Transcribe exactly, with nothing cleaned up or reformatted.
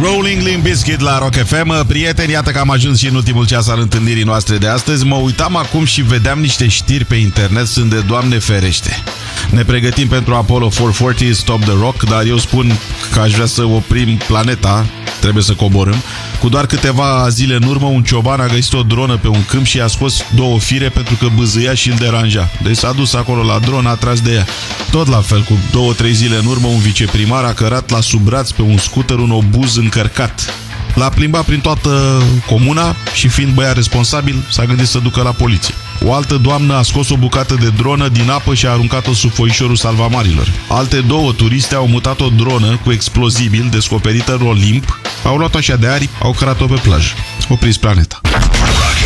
Rolling Limp Bizkit la Rock F M. Prieteni, iată că am ajuns și în ultimul ceas al întâlnirii noastre de astăzi. Mă uitam acum și vedeam niște știri pe internet, sunt de Doamne ferește. Ne pregătim pentru Apollo patru sute patruzeci Stop the Rock, dar eu spun că aș vrea să oprim planeta, trebuie să coborâm. Cu doar câteva zile în urmă, un cioban a găsit o dronă pe un câmp și a scos două fire pentru că bâzâia și îl deranja. Deci s-a dus acolo la dronă, a tras de ea. Tot la fel, cu două, trei zile în urmă, un viceprimar a cărat la sub braț pe un scooter un obuz încărcat. L-a plimbat prin toată comuna și, fiind băiat responsabil, s-a gândit să ducă la poliție. O altă doamnă a scos o bucată de dronă din apă și a aruncat-o sub foișorul salvamarilor. Alte două turiste au mutat o dronă cu explozibil descoperită în Olimp, au luat-o așa de aripi, au cărat-o pe plajă. Opriți planeta.